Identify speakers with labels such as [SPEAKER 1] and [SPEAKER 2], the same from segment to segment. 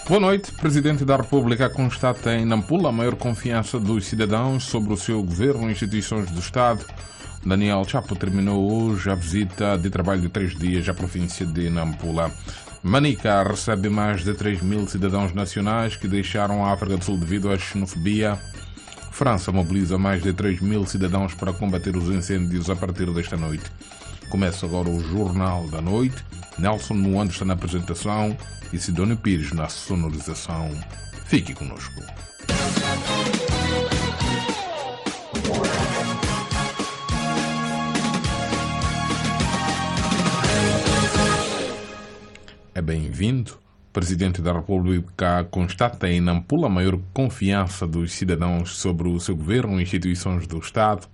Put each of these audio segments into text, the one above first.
[SPEAKER 1] Boa noite. O Presidente da República constata em Nampula a maior confiança dos cidadãos sobre o seu governo e instituições do Estado. Daniel Chapo terminou hoje a visita de trabalho de 3 dias à província de Nampula. Manica recebe mais de 3.000 cidadãos nacionais que deixaram a África do Sul devido à xenofobia. França mobiliza mais de 3.000 cidadãos para combater os incêndios a partir desta noite. Começa agora o Jornal da Noite. Nelson Moando está na apresentação e Sidónio Pires na sonorização. Fique conosco. É bem-vindo. O Presidente da República constata em Nampula a maior confiança dos cidadãos sobre o seu governo e instituições do Estado.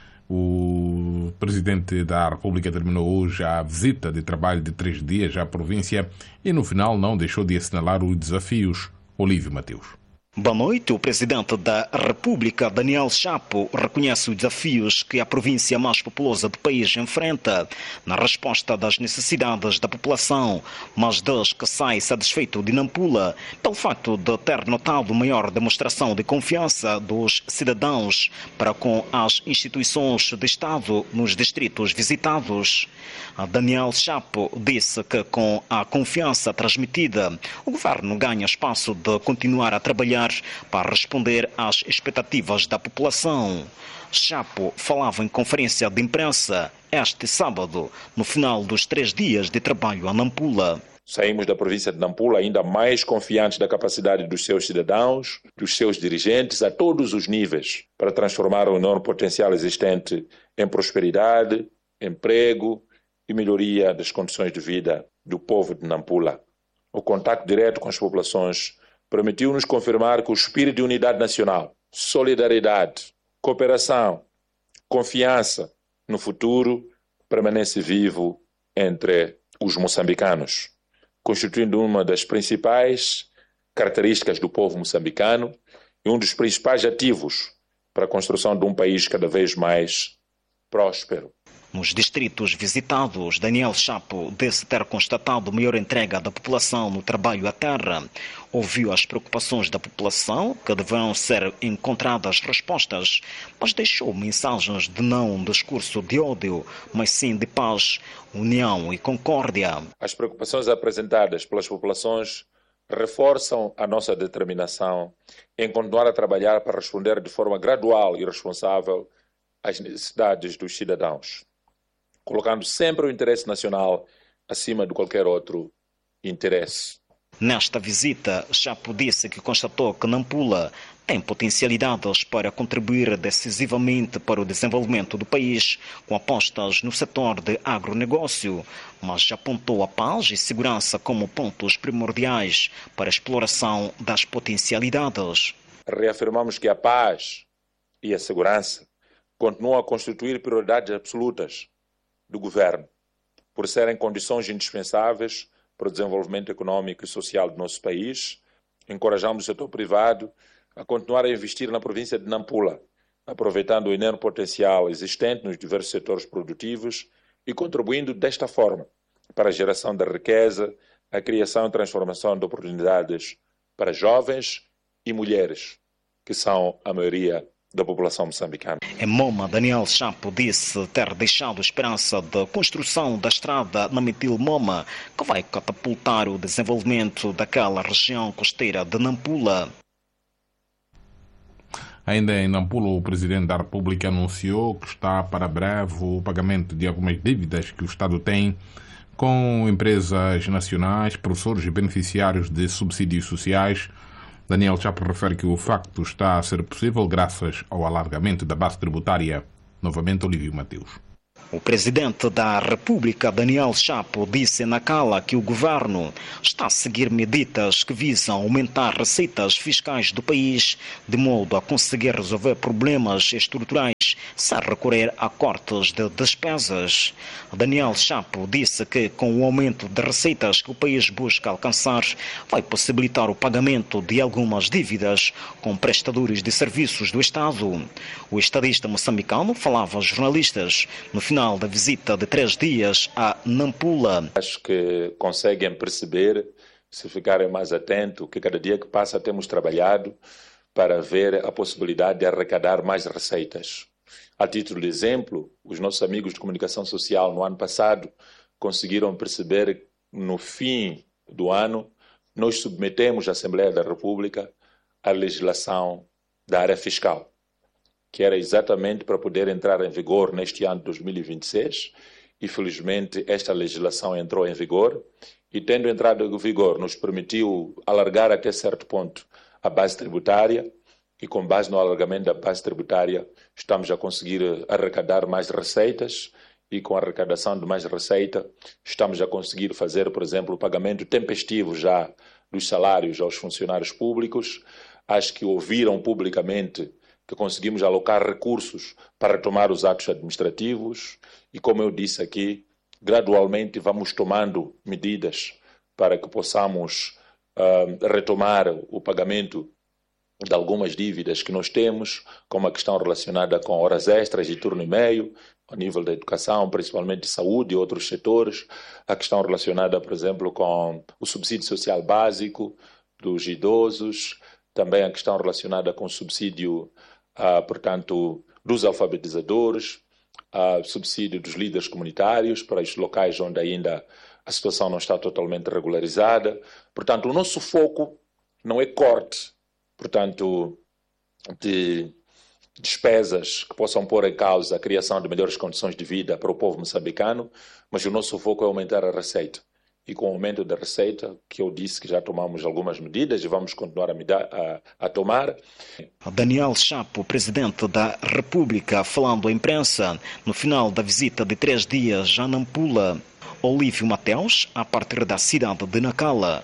[SPEAKER 1] O Presidente da República terminou hoje a visita de trabalho de 3 dias à província e no final não deixou de assinalar os desafios. Olívio Mateus.
[SPEAKER 2] Boa noite. O Presidente da República, Daniel Chapo, reconhece os desafios que a província mais populosa do país enfrenta na resposta das necessidades da população, mas diz que sai satisfeito de Nampula pelo facto de ter notado maior demonstração de confiança dos cidadãos para com as instituições de Estado nos distritos visitados. Daniel Chapo disse que com a confiança transmitida, o governo ganha espaço de continuar a trabalhar para responder às expectativas da população. Chapo falava em conferência de imprensa este sábado, no final dos 3 dias de trabalho a Nampula.
[SPEAKER 3] Saímos da província de Nampula ainda mais confiantes da capacidade dos seus cidadãos, dos seus dirigentes, a todos os níveis, para transformar o enorme potencial existente em prosperidade, emprego e melhoria das condições de vida do povo de Nampula. O contato direto com as populações permitiu-nos confirmar que o espírito de unidade nacional, solidariedade, cooperação, confiança no futuro permanece vivo entre os moçambicanos, constituindo uma das principais características do povo moçambicano e um dos principais ativos para a construção de um país cada vez mais próspero.
[SPEAKER 2] Nos distritos visitados, Daniel Chapo disse ter constatado maior entrega da população no trabalho à terra. Ouviu as preocupações da população, que deverão ser encontradas respostas, mas deixou mensagens de não um discurso de ódio, mas sim de paz, união e concórdia.
[SPEAKER 3] As preocupações apresentadas pelas populações reforçam a nossa determinação em continuar a trabalhar para responder de forma gradual e responsável às necessidades dos cidadãos, colocando sempre o interesse nacional acima de qualquer outro interesse.
[SPEAKER 2] Nesta visita, Chapo disse que constatou que Nampula tem potencialidades para contribuir decisivamente para o desenvolvimento do país, com apostas no setor de agronegócio, mas apontou a paz e segurança como pontos primordiais para a exploração das potencialidades.
[SPEAKER 3] Reafirmamos que a paz e a segurança continuam a constituir prioridades absolutas do governo, por serem condições indispensáveis para o desenvolvimento econômico e social do nosso país. Encorajamos o setor privado a continuar a investir na província de Nampula, aproveitando o enorme potencial existente nos diversos setores produtivos e contribuindo desta forma para a geração da riqueza, a criação e transformação de oportunidades para jovens e mulheres, que são a maioria da população moçambicana.
[SPEAKER 2] Em Moma, Daniel Chapo disse ter deixado esperança de construção da estrada Namitil-Moma, que vai catapultar o desenvolvimento daquela região costeira de Nampula.
[SPEAKER 1] Ainda em Nampula, o Presidente da República anunciou que está para breve o pagamento de algumas dívidas que o Estado tem com empresas nacionais, professores e beneficiários de subsídios sociais. Daniel Chapo refere que o facto está a ser possível graças ao alargamento da base tributária. Novamente, Olívio Mateus.
[SPEAKER 2] O Presidente da República, Daniel Chapo, disse na Cala que o governo está a seguir medidas que visam aumentar receitas fiscais do país, de modo a conseguir resolver problemas estruturais sem recorrer a cortes de despesas. Daniel Chapo disse que, com o aumento de receitas que o país busca alcançar, vai possibilitar o pagamento de algumas dívidas com prestadores de serviços do Estado. O estadista moçambicano falava aos jornalistas no final da visita de 3 dias a Nampula.
[SPEAKER 3] Acho que conseguem perceber se ficarem mais atentos, que cada dia que passa temos trabalhado para ver a possibilidade de arrecadar mais receitas. A título de exemplo, os nossos amigos de comunicação social no ano passado conseguiram perceber que no fim do ano nós submetemos à Assembleia da República a legislação da área fiscal, que era exatamente para poder entrar em vigor neste ano de 2026, e felizmente esta legislação entrou em vigor, e tendo entrado em vigor nos permitiu alargar até certo ponto a base tributária, e com base no alargamento da base tributária estamos a conseguir arrecadar mais receitas, e com a arrecadação de mais receita estamos a conseguir fazer, por exemplo, o pagamento tempestivo já dos salários aos funcionários públicos. Acho que ouviram publicamente que conseguimos alocar recursos para retomar os atos administrativos e, como eu disse aqui, gradualmente vamos tomando medidas para que possamos retomar o pagamento de algumas dívidas que nós temos, como a questão relacionada com horas extras e turno e meio, a nível da educação, principalmente de saúde e outros setores, a questão relacionada, por exemplo, com o subsídio social básico dos idosos, também a questão relacionada com o subsídio, portanto, dos alfabetizadores, subsídio dos líderes comunitários para os locais onde ainda a situação não está totalmente regularizada. Portanto, o nosso foco não é corte, portanto, de despesas que possam pôr em causa a criação de melhores condições de vida para o povo moçambicano, mas o nosso foco é aumentar a receita. E com o aumento da receita, que eu disse que já tomamos algumas medidas e vamos continuar a tomar.
[SPEAKER 2] Daniel Chapo, presidente da República, falando à imprensa no final da visita de 3 dias a Nampula. Olívio Mateus, a partir da cidade de Nacala.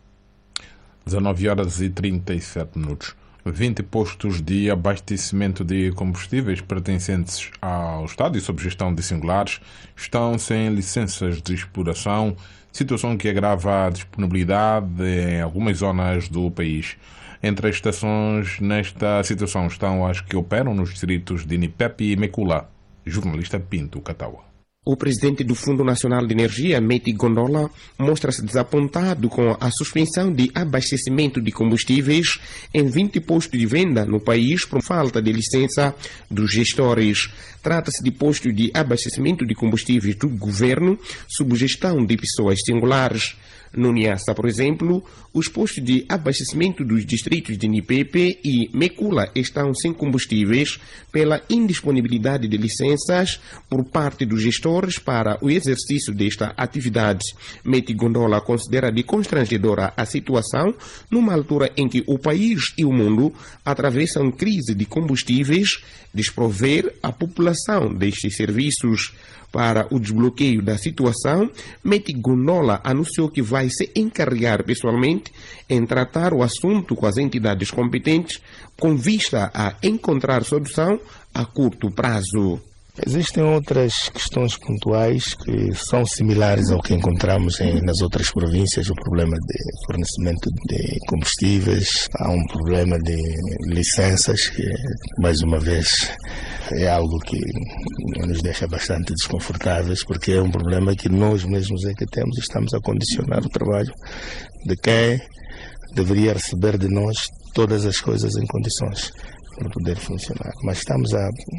[SPEAKER 1] 19h37. 20 postos de abastecimento de combustíveis pertencentes ao Estado e sob gestão de singulares estão sem licenças de exploração, situação que agrava a disponibilidade em algumas zonas do país. Entre as estações nesta situação estão as que operam nos distritos de Nipepe e Mekula. Jornalista Pinto Catawa.
[SPEAKER 4] O presidente do Fundo Nacional de Energia, Meti Gondola, mostra-se desapontado com a suspensão de abastecimento de combustíveis em 20 postos de venda no país por falta de licença dos gestores. Trata-se de postos de abastecimento de combustíveis do governo sob gestão de pessoas singulares. No Niassa, por exemplo, os postos de abastecimento dos distritos de Nipepe e Mekula estão sem combustíveis pela indisponibilidade de licenças por parte dos gestores para o exercício desta atividade. Meti Gondola considera de constrangedora a situação numa altura em que o país e o mundo atravessam crise de combustíveis, desprover a população destes serviços. Para o desbloqueio da situação, Meti Gondola anunciou que vai se encarregar pessoalmente em tratar o assunto com as entidades competentes com vista a encontrar solução a curto prazo.
[SPEAKER 5] Existem outras questões pontuais que são similares ao que encontramos nas outras províncias, o problema de fornecimento de combustíveis, há um problema de licenças que, mais uma vez, é algo que nos deixa bastante desconfortáveis, porque é um problema que nós mesmos é que temos e estamos a condicionar o trabalho de quem deveria receber de nós todas as coisas em condições para poder funcionar. Mas estamos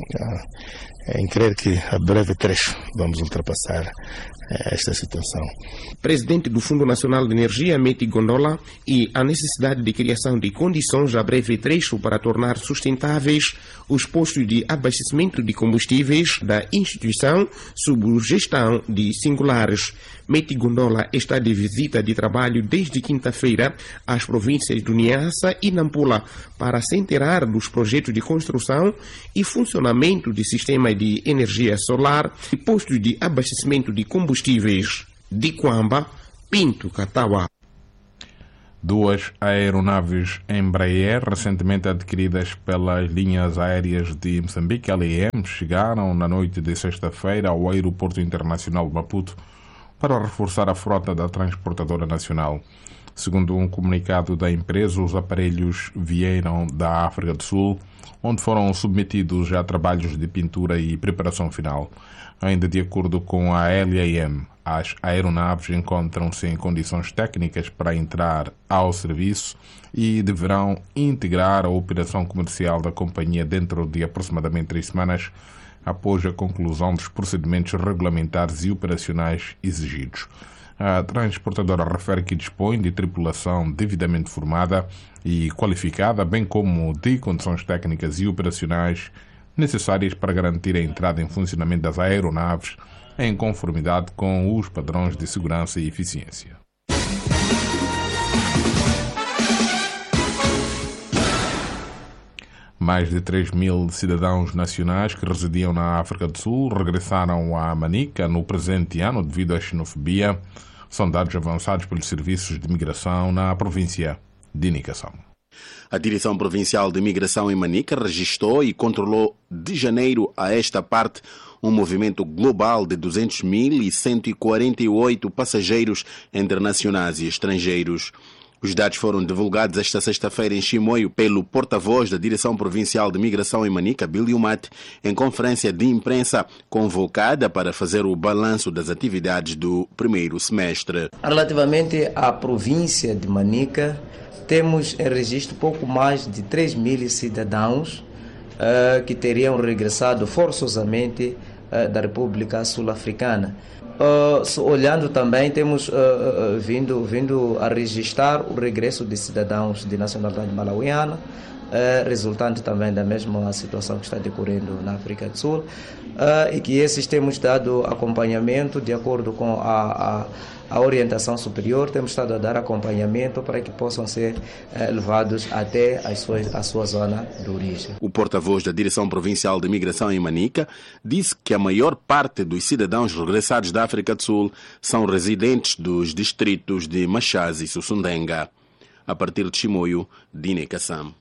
[SPEAKER 5] em crer que a breve trecho vamos ultrapassar esta situação.
[SPEAKER 4] Presidente do Fundo Nacional de Energia, Meti Gondola, e a necessidade de criação de condições a breve trecho para tornar sustentáveis os postos de abastecimento de combustíveis da instituição sob gestão de singulares. Meti Gondola está de visita de trabalho desde quinta-feira às províncias do Niassa e Nampula para se inteirar dos projetos de construção e funcionamento de sistemas de energia solar e postos de abastecimento de combustíveis. De Quamba, Pinto Catawa.
[SPEAKER 1] 2 aeronaves Embraer, recentemente adquiridas pelas linhas aéreas de Moçambique, LEM, chegaram na noite de sexta-feira ao Aeroporto Internacional de Maputo para reforçar a frota da transportadora nacional. Segundo um comunicado da empresa, os aparelhos vieram da África do Sul, onde foram submetidos a trabalhos de pintura e preparação final. Ainda de acordo com a LAM, as aeronaves encontram-se em condições técnicas para entrar ao serviço e deverão integrar a operação comercial da companhia dentro de aproximadamente 3 semanas, após a conclusão dos procedimentos regulamentares e operacionais exigidos. A transportadora refere que dispõe de tripulação devidamente formada e qualificada, bem como de condições técnicas e operacionais necessárias para garantir a entrada em funcionamento das aeronaves em conformidade com os padrões de segurança e eficiência. Mais de 3.000 cidadãos nacionais que residiam na África do Sul regressaram a Manica no presente ano devido à xenofobia. São dados avançados pelos serviços de imigração na província de Nicassam.
[SPEAKER 6] A Direção Provincial de Imigração em Manica registrou e controlou de janeiro a esta parte um movimento global de 200.148 passageiros entre nacionais e estrangeiros. Os dados foram divulgados esta sexta-feira em Chimoio pelo porta-voz da Direção Provincial de Imigração em Manica, Billy Umat, em conferência de imprensa convocada para fazer o balanço das atividades do primeiro semestre.
[SPEAKER 7] Relativamente à província de Manica, temos em registro pouco mais de 3.000 cidadãos que teriam regressado forçosamente da República Sul-Africana. Olhando também, temos vindo a registrar o regresso de cidadãos de nacionalidade malauiana, resultante também da mesma situação que está decorrendo na África do Sul, e que esses temos dado acompanhamento de acordo com a orientação superior, temos estado a dar acompanhamento para que possam ser levados até a sua zona de origem.
[SPEAKER 6] O porta-voz da Direção Provincial de Imigração em Manica disse que a maior parte dos cidadãos regressados da África do Sul são residentes dos distritos de Machaz e Sussundenga. A partir de Chimoio, Dine Kassam.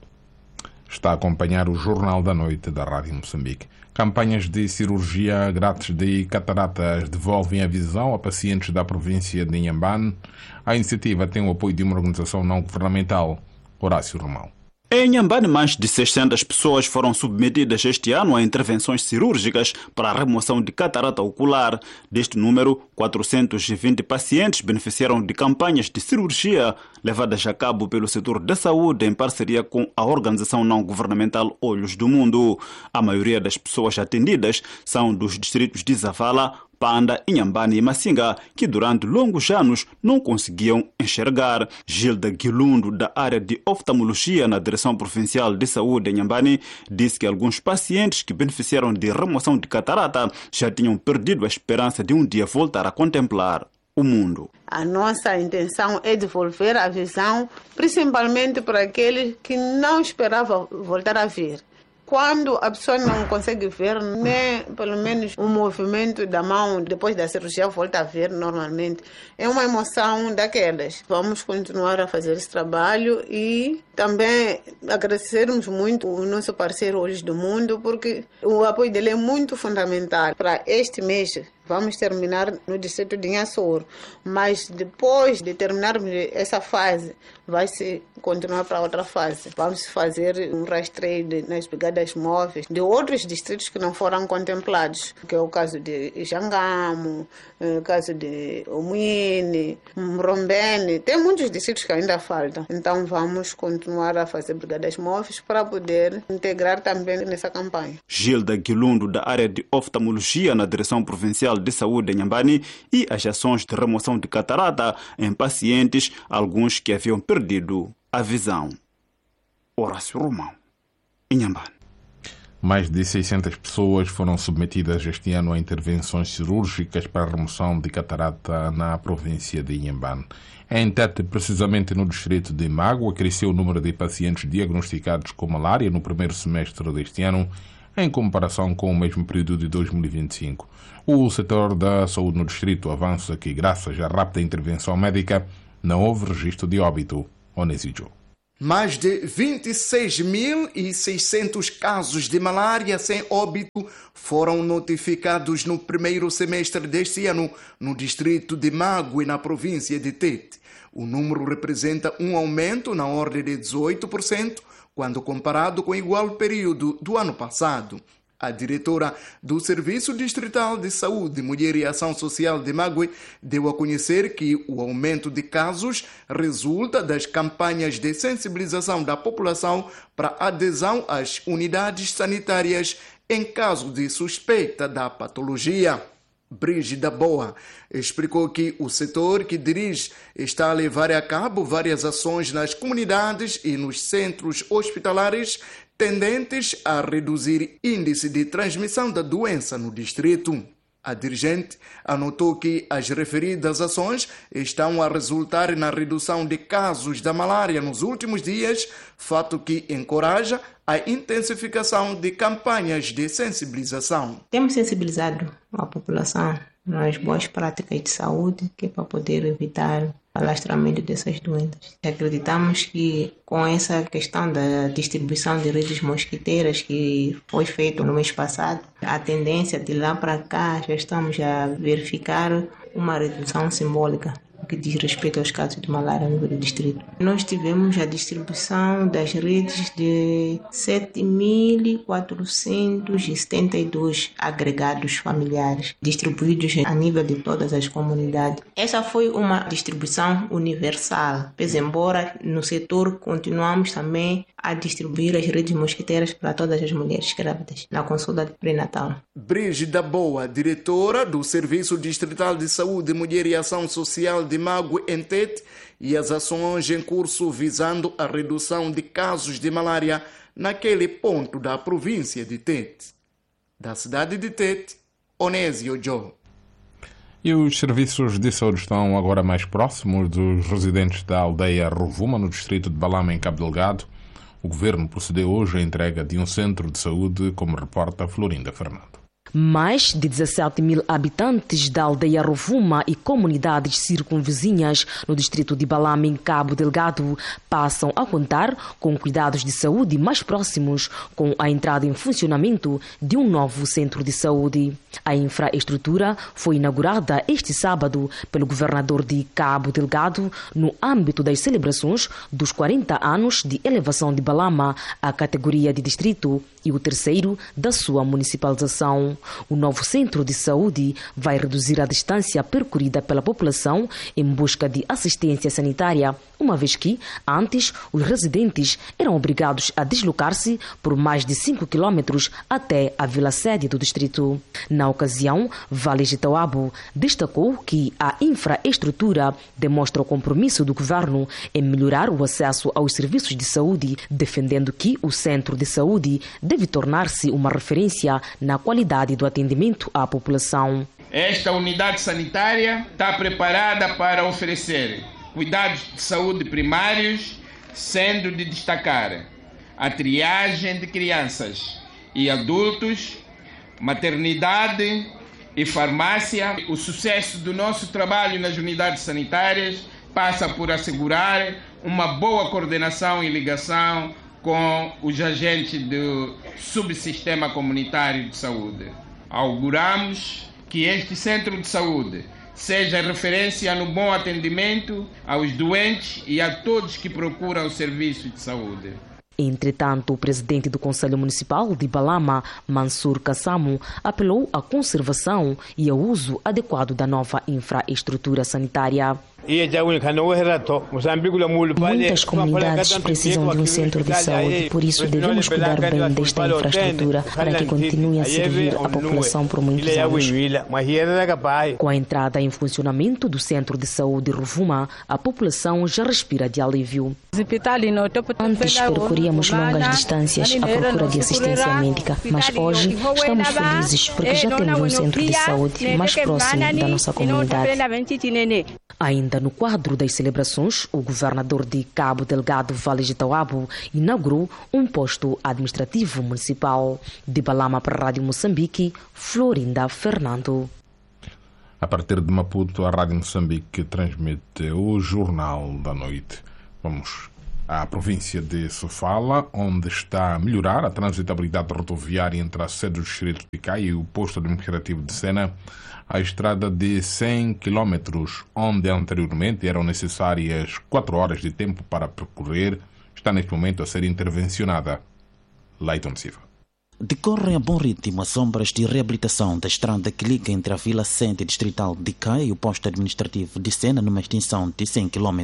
[SPEAKER 1] Está a acompanhar o Jornal da Noite da Rádio Moçambique. Campanhas de cirurgia grátis de cataratas devolvem a visão a pacientes da província de Inhambane. A iniciativa tem o apoio de uma organização não governamental, Horácio Romão.
[SPEAKER 8] Em Inhambane, mais de 600 pessoas foram submetidas este ano a intervenções cirúrgicas para a remoção de catarata ocular. Deste número, 420 pacientes beneficiaram de campanhas de cirurgia levadas a cabo pelo setor da saúde em parceria com a organização não governamental Olhos do Mundo. A maioria das pessoas atendidas são dos distritos de Zavala, Panda, Inhambane e Masinga, que durante longos anos não conseguiam enxergar. Gilda Guilundo, da área de oftalmologia na Direção Provincial de Saúde em Inhambane, disse que alguns pacientes que beneficiaram de remoção de catarata já tinham perdido a esperança de um dia voltar a contemplar o mundo.
[SPEAKER 9] A nossa intenção é devolver a visão, principalmente para aqueles que não esperavam voltar a ver. Quando a pessoa não consegue ver, nem pelo menos um movimento da mão depois da cirurgia volta a ver normalmente, é uma emoção daquelas. Vamos continuar a fazer esse trabalho e também agradecermos muito o nosso parceiro Olhos do Mundo, porque o apoio dele é muito fundamental. Para este mês, vamos terminar no distrito de Inhassoro, mas depois de terminarmos essa fase, vai-se continuar para outra fase. Vamos fazer um rastreio nas brigadas móveis de outros distritos que não foram contemplados, que é o caso de Jangamo, o caso de Omuine, Mrombene. Tem muitos distritos que ainda faltam. Então vamos continuar a fazer brigadas móveis para poder integrar também nessa campanha.
[SPEAKER 8] Gilda Guilundo, da área de oftalmologia na Direção Provincial de Saúde em Inhambane, e as ações de remoção de catarata em pacientes, alguns que haviam perdido a visão. Horácio Romão, Inhambane.
[SPEAKER 1] Mais de 600 pessoas foram submetidas este ano a intervenções cirúrgicas para a remoção de catarata na província de Inhambane. Em Tete, precisamente no distrito de Mágoa, cresceu o número de pacientes diagnosticados com malária no primeiro semestre deste ano, em comparação com o mesmo período de 2025. O setor da saúde no distrito avança que, graças à rápida intervenção médica, não houve registro de óbito. Onesídio.
[SPEAKER 10] Mais de 26.600 casos de malária sem óbito foram notificados no primeiro semestre deste ano no distrito de Mágoa, na província de Tete. O número representa um aumento na ordem de 18%, quando comparado com o igual período do ano passado. A diretora do Serviço Distrital de Saúde, Mulher e Ação Social de Magui deu a conhecer que o aumento de casos resulta das campanhas de sensibilização da população para adesão às unidades sanitárias em caso de suspeita da patologia. Brígida Boa explicou que o setor que dirige está a levar a cabo várias ações nas comunidades e nos centros hospitalares tendentes a reduzir índice de transmissão da doença no distrito. A dirigente anotou que as referidas ações estão a resultar na redução de casos da malária nos últimos dias, fato que encoraja a intensificação de campanhas de sensibilização.
[SPEAKER 11] Temos sensibilizado a população nas boas práticas de saúde, que é para poder evitar o alastramento dessas doenças. Acreditamos que com essa questão da distribuição de redes mosquiteiras que foi feito no mês passado, a tendência de lá para cá já estamos a verificar uma redução simbólica no que diz respeito aos casos de malária no distrito. Nós tivemos a distribuição das redes de 7.472 agregados familiares, distribuídos a nível de todas as comunidades. Essa foi uma distribuição universal, pois embora no setor continuamos também a distribuir as redes mosquiteiras para todas as mulheres grávidas na consulta pré-natal.
[SPEAKER 10] Brígida Boa, diretora do Serviço Distrital de Saúde, Mulher e Ação Social de Magui, em Tete, e as ações em curso visando a redução de casos de malária naquele ponto da província de Tete. Da cidade de Tete, Onésio Joe.
[SPEAKER 1] E os serviços de saúde estão agora mais próximos dos residentes da aldeia Rovuma, no distrito de Balama, em Cabo Delgado. O governo procedeu hoje à entrega de um centro de saúde, como reporta Florinda Fernando.
[SPEAKER 12] Mais de 17 mil habitantes da aldeia Rovuma e comunidades circunvizinhas no distrito de Balama, em Cabo Delgado, passam a contar com cuidados de saúde mais próximos com a entrada em funcionamento de um novo centro de saúde. A infraestrutura foi inaugurada este sábado pelo governador de Cabo Delgado no âmbito das celebrações dos 40 anos de elevação de Balama à categoria de distrito e o terceiro da sua municipalização. O novo centro de saúde vai reduzir a distância percorrida pela população em busca de assistência sanitária, uma vez que, antes, os residentes eram obrigados a deslocar-se por mais de 5 quilômetros até a vila-sede do distrito. Na ocasião, Vale Gitauabo destacou que a infraestrutura demonstra o compromisso do governo em melhorar o acesso aos serviços de saúde, defendendo que o centro de saúde deve tornar-se uma referência na qualidade do atendimento à população.
[SPEAKER 13] Esta unidade sanitária está preparada para oferecer cuidados de saúde primários, sendo de destacar a triagem de crianças e adultos, maternidade e farmácia. O sucesso do nosso trabalho nas unidades sanitárias passa por assegurar uma boa coordenação e ligação com os agentes do subsistema comunitário de saúde. Auguramos que este centro de saúde seja referência no bom atendimento aos doentes e a todos que procuram o serviço de saúde.
[SPEAKER 12] Entretanto, o presidente do Conselho Municipal de Balama, Mansur Kassamo, apelou à conservação e ao uso adequado da nova infraestrutura sanitária.
[SPEAKER 11] Muitas comunidades precisam de um centro de saúde, por isso devemos cuidar bem desta infraestrutura para que continue a servir a população por muitos anos.
[SPEAKER 12] Com a entrada em funcionamento do centro de saúde Rovuma, a população já respira de alívio. Antes percorríamos longas distâncias à procura de assistência médica, mas hoje estamos felizes porque já temos um centro de saúde mais próximo da nossa comunidade. Ainda no quadro das celebrações, o governador de Cabo Delgado, Vale Gitauabo, inaugurou um posto administrativo municipal. De Balama para a Rádio Moçambique, Florinda Fernando.
[SPEAKER 1] A partir de Maputo, a Rádio Moçambique transmite o Jornal da Noite. Vamos à província de Sofala, onde está a melhorar a transitabilidade rodoviária entre a sede do distrito de Caia e o posto administrativo de Sena. A estrada de 100 km, onde anteriormente eram necessárias 4 horas de tempo para percorrer, está neste momento a ser intervencionada. Leiton Silva.
[SPEAKER 14] Decorrem a bom ritmo as obras de reabilitação da estrada que liga entre a Vila Sente Distrital de Caia e o posto administrativo de Sena, numa extensão de 100 km.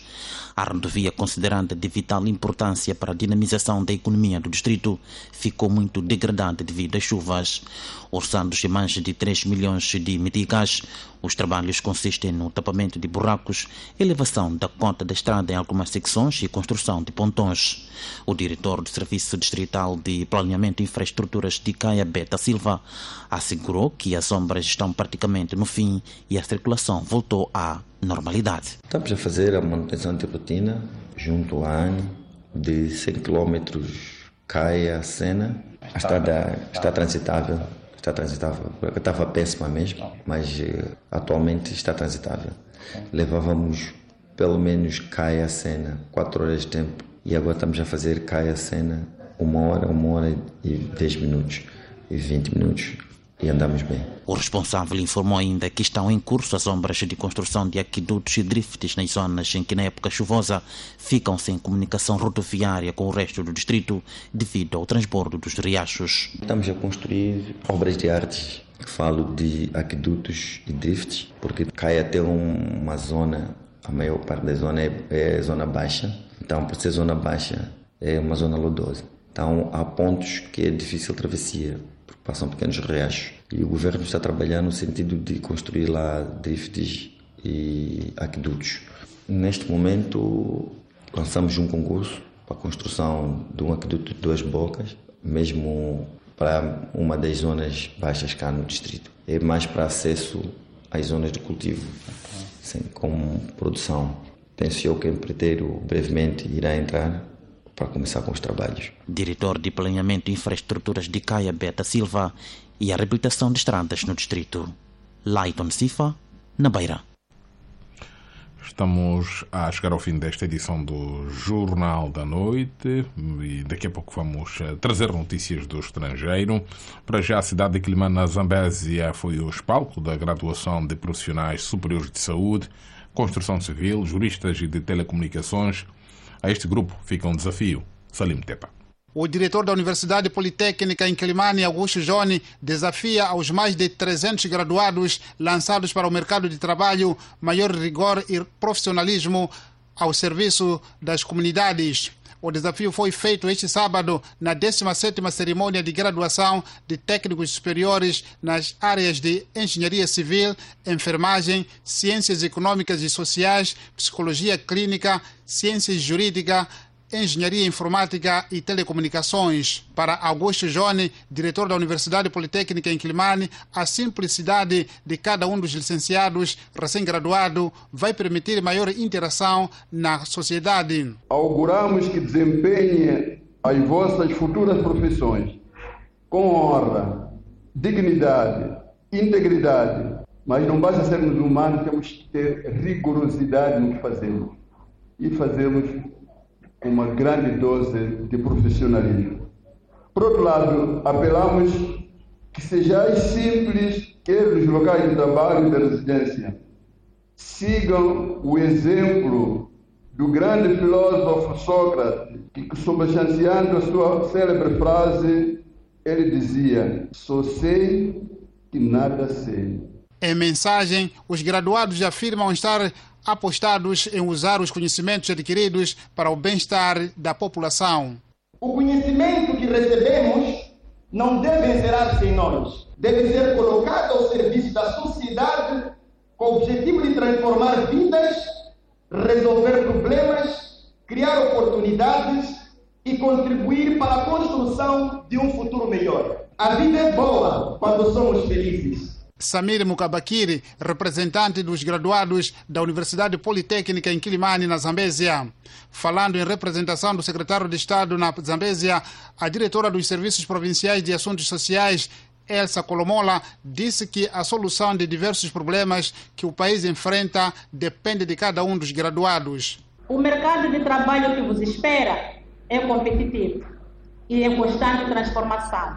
[SPEAKER 14] A rodovia, considerada de vital importância para a dinamização da economia do distrito, ficou muito degradada devido às chuvas. Orçados em mais de 3 milhões de meticais, os trabalhos consistem no tapamento de buracos, elevação da cota da estrada em algumas secções e construção de pontões. O diretor do Serviço Distrital de Planeamento e Infraestruturas de Caia, Beta Silva, assegurou que as obras estão praticamente no fim e a circulação voltou à normalidade.
[SPEAKER 15] Estamos a fazer a manutenção de rotina junto à ANE de 100 km Caia-Sena. A estrada está transitável. Estava péssima mesmo, mas atualmente está transitável. Levávamos pelo menos Caia-Sena 4 horas de tempo e agora estamos a fazer Caia-Sena 1 hora e 10 minutos e 20 minutos e andamos bem.
[SPEAKER 14] O responsável informou ainda que estão em curso as obras de construção de aquedutos e drifts nas zonas em que na época chuvosa ficam sem comunicação rodoviária com o resto do distrito devido ao transbordo dos riachos.
[SPEAKER 15] Estamos a construir obras de arte, falo de aquedutos e drifts, porque Caia tem uma zona, a maior parte da zona é zona baixa, então por ser zona baixa é uma zona lodosa. Então há pontos que é difícil travessia, porque passam pequenos riachos. E o governo está trabalhando no sentido de construir lá drifts e aquedutos. Neste momento lançamos um concurso para a construção de um aqueduto de 2 bocas, mesmo para uma das zonas baixas cá no distrito. É mais para acesso às zonas de cultivo, assim, com produção. Penso eu que o empreiteiro brevemente irá entrar para começar com os trabalhos.
[SPEAKER 14] Diretor de Planeamento e Infraestruturas de Caia, Beta Silva, e a reabilitação de estradas no distrito. Leiton Sifa, na Beira.
[SPEAKER 1] Estamos a chegar ao fim desta edição do Jornal da Noite e daqui a pouco vamos trazer notícias do estrangeiro. Para já, a cidade de Quelimane, na Zambésia, foi o palco da graduação de profissionais superiores de saúde, construção civil, juristas e de telecomunicações. A este grupo fica um desafio. Salim Tepa.
[SPEAKER 16] O diretor da Universidade Politécnica em Quelimane, Augusto Joni, desafia aos mais de 300 graduados lançados para o mercado de trabalho maior rigor e profissionalismo ao serviço das comunidades. O desafio foi feito este sábado na 17ª cerimônia de graduação de técnicos superiores nas áreas de engenharia civil, enfermagem, ciências econômicas e sociais, psicologia clínica, ciências jurídicas, engenharia informática e telecomunicações. Para Augusto Joni, diretor da Universidade Politécnica em Quelimane, a simplicidade de cada um dos licenciados recém-graduado vai permitir maior interação na sociedade.
[SPEAKER 17] Auguramos que desempenhem as vossas futuras profissões com honra, dignidade, integridade, mas não basta sermos humanos, temos que ter rigorosidade no que fazemos e fazemos uma grande dose de profissionalismo. Por outro lado, apelamos que sejais simples, quer nos locais de trabalho e de residência. Sigam o exemplo do grande filósofo Sócrates, que, sobrechanciando a sua célebre frase, ele dizia: só sei que nada sei.
[SPEAKER 16] Em mensagem, os graduados afirmam estar apostados em usar os conhecimentos adquiridos para o bem-estar da população.
[SPEAKER 18] O conhecimento que recebemos não deve encerrar-se em nós. Deve ser colocado ao serviço da sociedade com o objetivo de transformar vidas, resolver problemas, criar oportunidades e contribuir para a construção de um futuro melhor. A vida é boa quando somos felizes.
[SPEAKER 16] Samir Mukabakiri, representante dos graduados da Universidade Politécnica em Quelimane, na Zambésia. Falando em representação do secretário de Estado na Zambésia, a diretora dos Serviços Provinciais de Assuntos Sociais, Elsa Colomola, disse que a solução de diversos problemas que o país enfrenta depende de cada um dos graduados.
[SPEAKER 19] O mercado de trabalho que vos espera é competitivo e em constante transformação.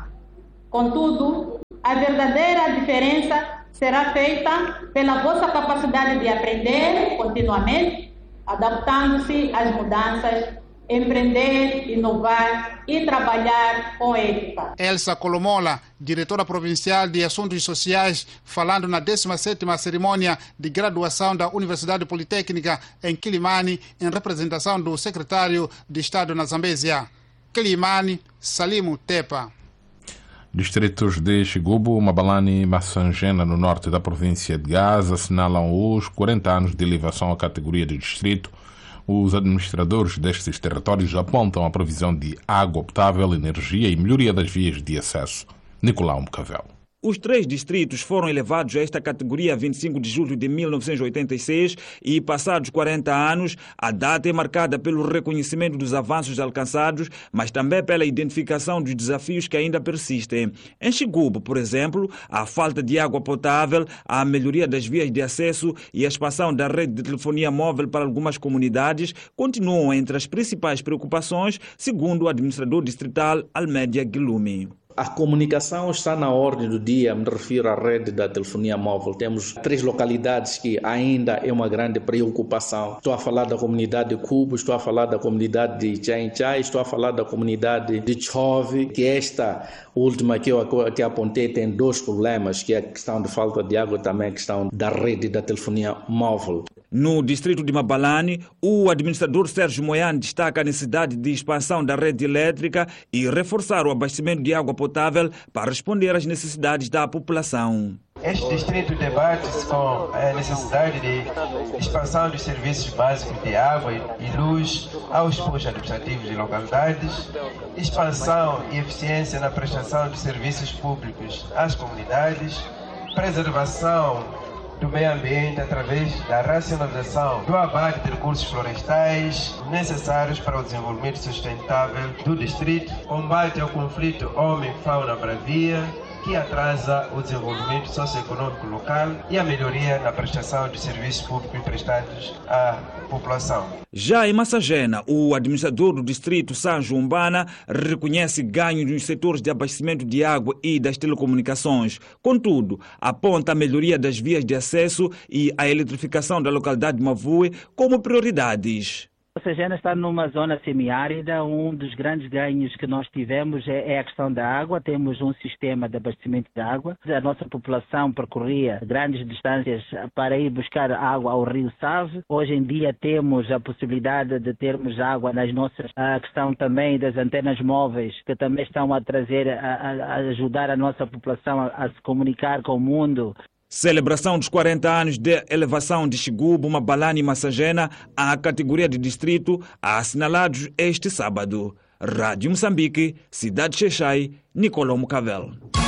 [SPEAKER 19] Contudo, a verdadeira diferença será feita pela vossa capacidade de aprender continuamente, adaptando-se às mudanças, empreender, inovar e trabalhar com ética.
[SPEAKER 16] Elsa Colomola, diretora provincial de Assuntos Sociais, falando na 17ª cerimônia de graduação da Universidade Politécnica em Quilimane, em representação do secretário de Estado na Zambésia. Quilimane, Salimo Tepa.
[SPEAKER 1] Distritos de Xigubu, Mabalane e Massangena, no norte da província de Gaza, assinalam os 40 anos de elevação à categoria de distrito. Os administradores destes territórios apontam a previsão de água potável, energia e melhoria das vias de acesso. Nicolau Mcavel.
[SPEAKER 20] Os 3 distritos foram elevados a esta categoria 25 de julho de 1986 e, passados 40 anos, a data é marcada pelo reconhecimento dos avanços alcançados, mas também pela identificação dos desafios que ainda persistem. Em Xigubu, por exemplo, a falta de água potável, a melhoria das vias de acesso e a expansão da rede de telefonia móvel para algumas comunidades continuam entre as principais preocupações, segundo o administrador distrital Almédia Guilumi.
[SPEAKER 21] A comunicação está na ordem do dia, me refiro à rede da telefonia móvel. Temos 3 localidades que ainda é uma grande preocupação. Estou a falar da comunidade de Cubo, estou a falar da comunidade de Chai, estou a falar da comunidade de Chove, que esta última que eu apontei tem 2 problemas, que é a questão de falta de água e também a questão da rede da telefonia móvel.
[SPEAKER 20] No distrito de Mabalane, o administrador Sérgio Moiane destaca a necessidade de expansão da rede elétrica e reforçar o abastecimento de água potável para responder às necessidades da população.
[SPEAKER 22] Este distrito debate-se com a necessidade de expansão dos serviços básicos de água e luz aos postos administrativos de localidades, expansão e eficiência na prestação de serviços públicos às comunidades, preservação do meio ambiente através da racionalização do abate de recursos florestais necessários para o desenvolvimento sustentável do distrito, combate ao conflito homem-fauna-bravia, que atrasa o desenvolvimento socioeconômico local e a melhoria na prestação de serviços públicos prestados à população.
[SPEAKER 20] Já em Massagena, o administrador do distrito Sanjo Umbana reconhece ganhos nos setores de abastecimento de água e das telecomunicações. Contudo, aponta a melhoria das vias de acesso e a eletrificação da localidade de Mavue como prioridades.
[SPEAKER 23] Massagena está numa zona semiárida. Um dos grandes ganhos que nós tivemos é a questão da água. Temos um sistema de abastecimento de água. A nossa população percorria grandes distâncias para ir buscar água ao rio Save. Hoje em dia temos a possibilidade de termos água nas nossas... A questão também das antenas móveis, que também estão a trazer, a ajudar a nossa população a se comunicar com o mundo.
[SPEAKER 20] Celebração dos 40 anos de elevação de Xigubu, Mabalane e Massagena à categoria de distrito, assinalados este sábado. Rádio Moçambique, Cidade Xexai, Nicolau Mcavel.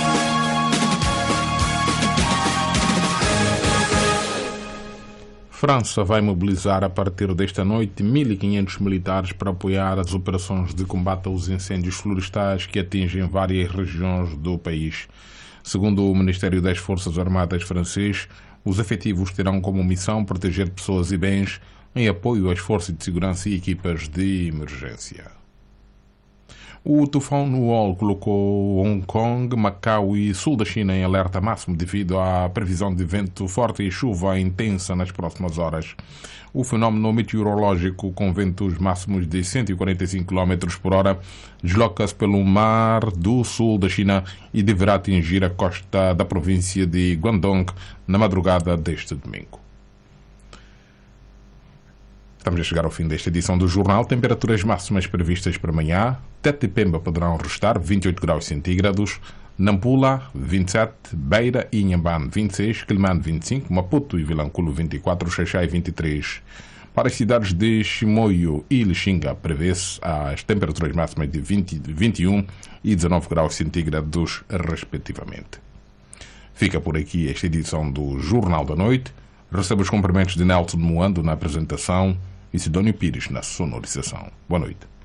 [SPEAKER 1] França vai mobilizar a partir desta noite 1.500 militares para apoiar as operações de combate aos incêndios florestais que atingem várias regiões do país. Segundo o Ministério das Forças Armadas francês, os efetivos terão como missão proteger pessoas e bens em apoio às forças de segurança e equipas de emergência. O tufão Nuol colocou Hong Kong, Macau e sul da China em alerta máximo devido à previsão de vento forte e chuva intensa nas próximas horas. O fenómeno meteorológico com ventos máximos de 145 km por hora desloca-se pelo mar do sul da China e deverá atingir a costa da província de Guangdong na madrugada deste domingo. Estamos a chegar ao fim desta edição do jornal. Temperaturas máximas previstas para amanhã. Tete e Pemba poderão restar 28 graus centígrados. Nampula, 27. Beira e Inhambane, 26. Quelimane, 25. Maputo e Vilanculo, 24. Xaixai, 23. Para as cidades de Chimoio e Lixinga, prevê-se as temperaturas máximas de 21 e 19 graus centígrados, respectivamente. Fica por aqui esta edição do Jornal da Noite. Recebo os cumprimentos de Nelson Moando na apresentação e Sidónio Pires na sonorização. Boa noite.